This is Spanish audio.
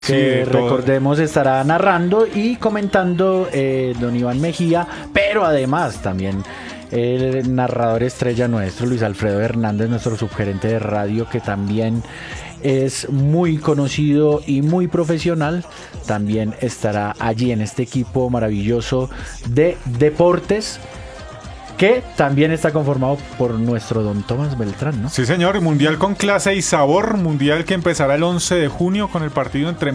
que recordemos estará narrando y comentando don Iván Mejía, pero además también el narrador estrella nuestro, Luis Alfredo Hernández, nuestro subgerente de radio, que también es muy conocido y muy profesional, también estará allí en este equipo maravilloso de deportes, que también está conformado por nuestro don Tomás Beltrán, ¿no? Sí, señor, mundial con clase y sabor, mundial que empezará el 11 de junio con el partido entre